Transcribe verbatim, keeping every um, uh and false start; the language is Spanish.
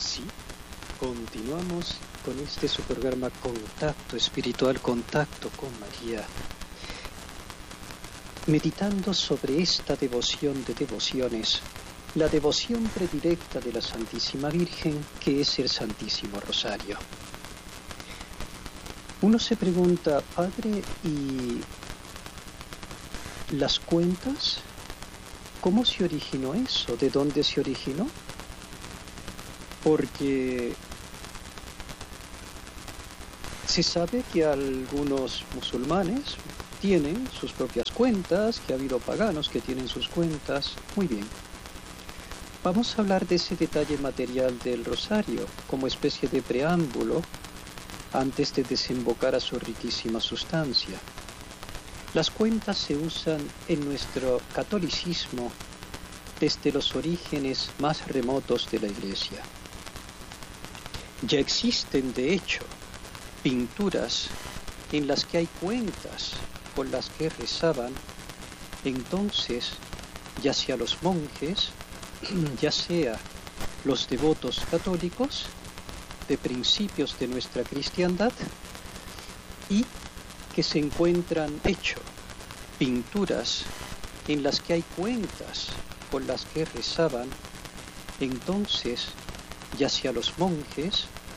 Sí, continuamos con este su programa Contacto Espiritual, Contacto con María, meditando sobre esta devoción de devociones, la devoción predilecta de la Santísima Virgen, que es el Santísimo Rosario. Uno se pregunta, Padre, ¿y las cuentas? ¿Cómo se originó eso? ¿De dónde se originó? Porque se sabe que algunos musulmanes tienen sus propias cuentas, que ha habido paganos que tienen sus cuentas. Muy bien. Vamos a hablar de ese detalle material del rosario como especie de preámbulo antes de desembocar a su riquísima sustancia. Las cuentas se usan en nuestro catolicismo desde los orígenes más remotos de la Iglesia. Ya existen, de hecho, pinturas en las que hay cuentas con las que rezaban entonces, ya sea los monjes, ya sea los devotos católicos de principios de nuestra cristiandad, y que se encuentran hecho pinturas en las que hay cuentas con las que rezaban entonces, ya sea los monjes,